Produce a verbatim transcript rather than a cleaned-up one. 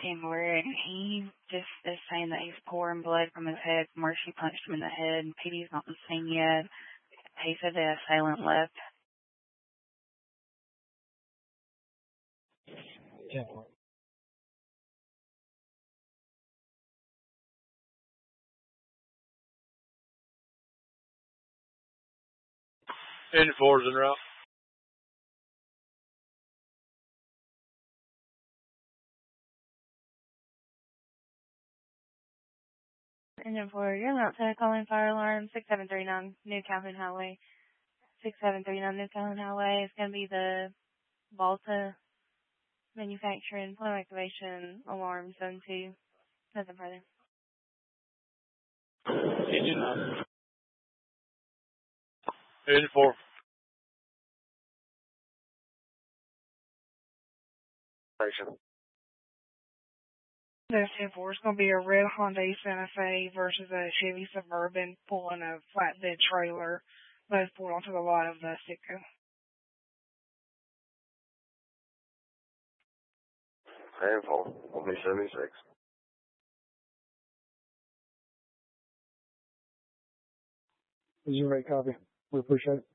ten four, and he just is saying that he's pouring blood from his head from where she punched him in the head. P D's not on the scene yet. He said the assailant left. ten four. ten four's en route. ten four, you're not to calling fire alarm six seven three nine New Calhoun Highway. six seven three nine New Calhoun Highway. It's going to be the Balta Manufacturing Flow Activation Alarm Zone two. Nothing further. Engine up. ten four. Station. This ten four is going to be a red Honda Santa Fe versus a Chevy Suburban pulling a flatbed trailer, both pulled onto the lot of the Sitco. ten four, only seventy-six. This is a great copy. We appreciate it.